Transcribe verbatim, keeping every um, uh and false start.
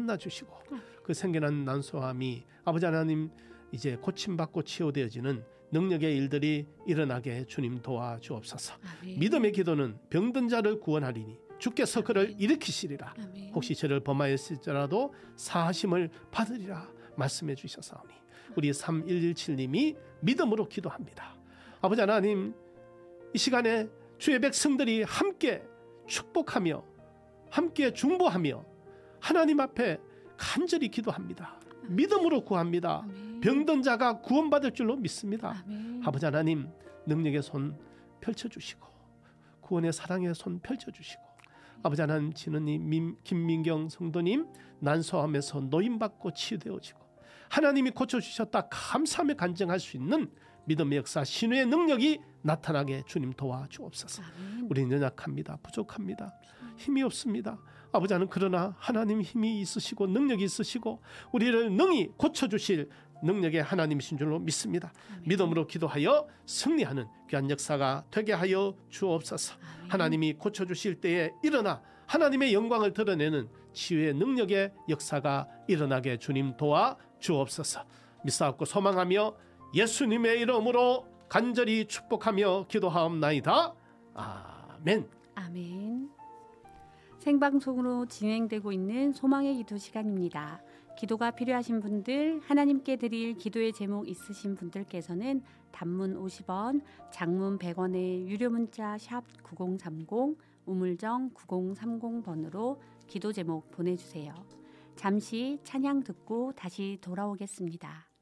만나 주시고 그 생겨난 난소암이 아버지 하나님 이제 고침받고 치유되어지는 능력의 일들이 일어나게 주님 도와주옵소서. 아멘. 믿음의 기도는 병든 자를 구원하리니 주께서 아멘. 그를 일으키시리라. 아멘. 혹시 저를 범하였을지라도 사하심을 받으리라 말씀해 주셨사오니 우리 삼일일칠님이 믿음으로 기도합니다. 아버지 하나님, 이 시간에 주의 백성들이 함께 축복하며 함께 중보하며 하나님 앞에 간절히 기도합니다. 믿음으로 구합니다. 아멘. 병든 자가 구원받을 줄로 믿습니다. 아멘. 아버지 하나님, 능력의 손 펼쳐주시고 구원의 사랑의 손 펼쳐주시고 아버지 하나님, 진은님, 김민경 성도님 난소암에서 노임받고 치유되어지고 하나님이 고쳐주셨다 감사하며 간증할 수 있는 믿음의 역사, 신뢰의 능력이 나타나게 주님 도와주옵소서. 아멘. 우리는 연약합니다. 부족합니다. 힘이 없습니다. 아버지 하나님, 그러나 하나님 힘이 있으시고 능력이 있으시고 우리를 능히 고쳐주실 능력의 하나님이신 줄로 믿습니다. 아멘. 믿음으로 기도하여 승리하는 귀한 역사가 되게 하여 주옵소서. 아멘. 하나님이 고쳐주실 때에 일어나 하나님의 영광을 드러내는 치유의 능력의 역사가 일어나게 주님 도와 주옵소서. 믿사옵고 소망하며 예수님의 이름으로 간절히 축복하며 기도하옵나이다. 아멘. 아멘. 생방송으로 진행되고 있는 소망의 기도 시간입니다. 기도가 필요하신 분들, 하나님께 드릴 기도의 제목 있으신 분들께서는 단문 오십 원, 장문 백 원의 유료 문자 샵 구공삼공, 우물정 구공삼공 번으로 기도 제목 보내주세요. 잠시 찬양 듣고 다시 돌아오겠습니다.